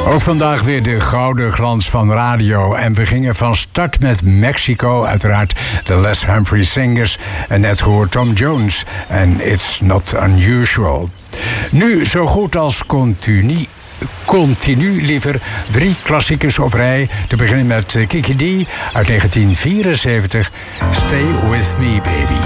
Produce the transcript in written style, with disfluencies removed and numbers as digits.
Ook vandaag weer de gouden glans van radio. En we gingen van start met Mexico, uiteraard de Les Humphrey Singers. En net gehoord Tom Jones en It's Not Unusual. Nu zo goed als continu liever 3 klassiekers op rij. Te beginnen met Kiki D uit 1974. Stay With Me Baby.